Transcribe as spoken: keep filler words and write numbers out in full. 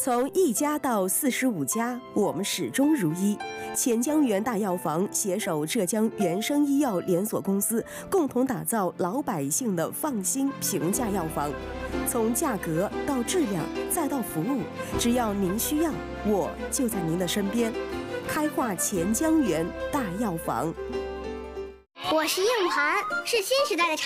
从一家到四十五家，我们始终如一。钱江源大药房携手浙江原生医药连锁公司，共同打造老百姓的放心平价药房。从价格到质量再到服务，只要您需要，我就在您的身边。开化钱江源大药房。 我是硬盘，是新时代的产